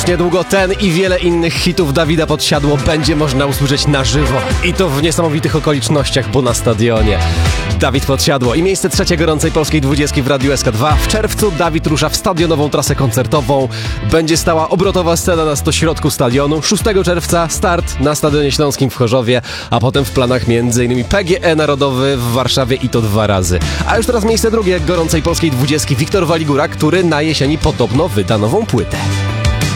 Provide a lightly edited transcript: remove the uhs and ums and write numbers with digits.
Już niedługo ten i wiele innych hitów Dawida Podsiadło będzie można usłyszeć na żywo. I to w niesamowitych okolicznościach, bo na stadionie. Dawid Podsiadło i miejsce trzecie gorącej polskiej 20 w Radiu SK2. W czerwcu Dawid rusza w stadionową trasę koncertową. Będzie stała obrotowa scena na stośrodku stadionu. 6 czerwca start na Stadionie Śląskim w Chorzowie, a potem w planach m.in. PGE Narodowy w Warszawie i to 2 razy. A już teraz miejsce drugie gorącej polskiej 20 Wiktor Waligura, który na jesieni podobno wyda nową płytę.